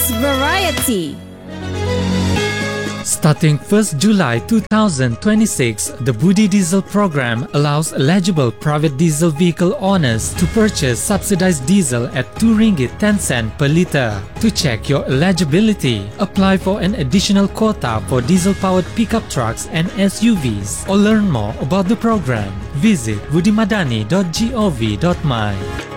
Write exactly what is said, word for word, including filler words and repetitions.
News Variety. Starting first July two thousand twenty-six, the Budi Diesel program allows eligible private diesel vehicle owners to purchase subsidized diesel at two ringgit ten cents per litre. To check your eligibility, apply for an additional quota for diesel-powered pickup trucks and S U Vs, or learn more about the program. Visit budimadani dot gov dot my.